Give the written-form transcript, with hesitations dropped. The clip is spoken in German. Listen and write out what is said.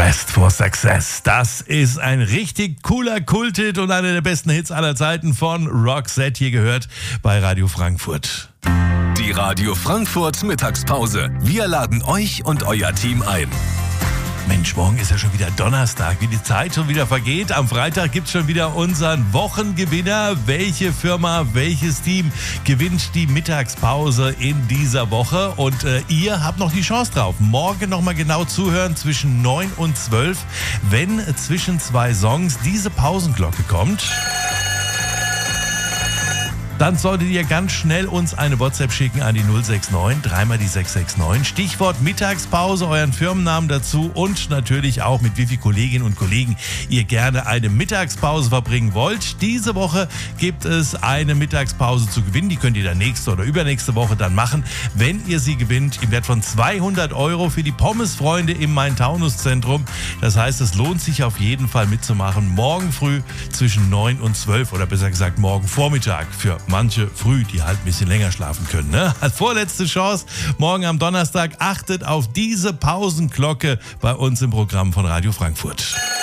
Dressed for Success. Das ist ein richtig cooler Kulthit und einer der besten Hits aller Zeiten von Roxette, hier gehört bei Radio Frankfurt. Die Radio Frankfurt Mittagspause. Wir laden euch und euer Team ein. Mensch, morgen ist ja schon wieder Donnerstag, wie die Zeit schon wieder vergeht. Am Freitag gibt es schon wieder unseren Wochengewinner. Welche Firma, welches Team gewinnt die Mittagspause in dieser Woche? Und ihr habt noch die Chance drauf. Morgen nochmal genau zuhören zwischen 9 und 12, wenn zwischen zwei Songs diese Pausenglocke kommt. Dann solltet ihr ganz schnell uns eine WhatsApp schicken an die 069, dreimal die 669. Stichwort Mittagspause, euren Firmennamen dazu und natürlich auch mit wie vielen Kolleginnen und Kollegen ihr gerne eine Mittagspause verbringen wollt. Diese Woche gibt es eine Mittagspause zu gewinnen. Die könnt ihr dann nächste oder übernächste Woche dann machen, wenn ihr sie gewinnt, im Wert von 200 € für die Pommesfreunde im Main-Taunus-Zentrum. Das heißt, es lohnt sich auf jeden Fall mitzumachen. Morgen früh zwischen 9 und 12 oder besser gesagt morgen Vormittag für manche früh, die halt ein bisschen länger schlafen können. Ne? Als vorletzte Chance, morgen am Donnerstag, achtet auf diese Pausenglocke bei uns im Programm von Radio Frankfurt.